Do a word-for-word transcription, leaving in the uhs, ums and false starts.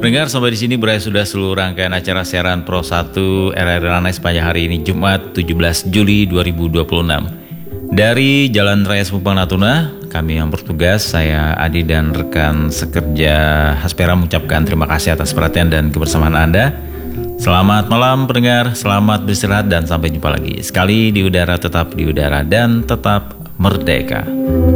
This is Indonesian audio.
Pendengar, sampai di sini berakhir sudah seluruh rangkaian acara siaran Pro satu R R I Ranai sepanjang hari ini Jumat tujuh belas Juli dua ribu dua puluh enam. Dari Jalan Raya Sempang Natuna, kami yang bertugas, saya Adi dan rekan sekerja Haspera mengucapkan terima kasih atas perhatian dan kebersamaan Anda. Selamat malam pendengar, selamat beristirahat dan sampai jumpa lagi. Sekali di udara tetap di udara dan tetap merdeka.